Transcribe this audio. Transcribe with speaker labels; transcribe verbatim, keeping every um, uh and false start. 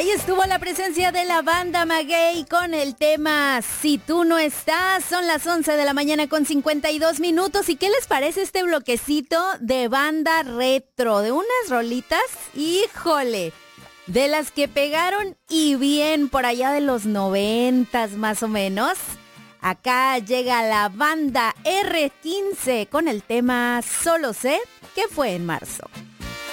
Speaker 1: Ahí estuvo la presencia de la banda Maguey con el tema Si tú no estás. Son las once de la mañana con cincuenta y dos minutos. ¿Y qué les parece este bloquecito de banda retro? De unas rolitas, híjole, de las que pegaron y bien por allá de los noventas más o menos. Acá llega la banda erre quince con el tema Solo sé que fue en marzo.